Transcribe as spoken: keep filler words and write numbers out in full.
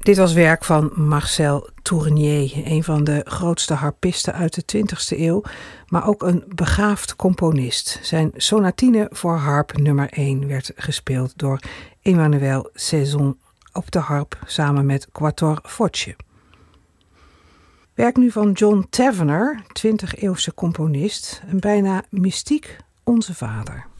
Dit was werk van Marcel Tournier, een van de grootste harpisten uit de twintigste eeuw, maar ook een begaafd componist. Zijn sonatine voor harp nummer één werd gespeeld door Emmanuel Saison op de harp samen met Quattor Voce. Werk nu van John Tavener, twintig-eeuwse componist, een bijna mystiek Onze Vader.